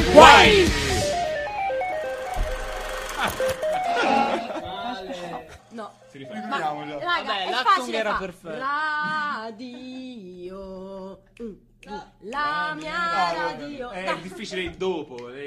Guai! No. Riprendiamolo. Raga, Vabbè, è l'acting facile era fa. perfetto. Radio. La mia radio. È difficile il dopo.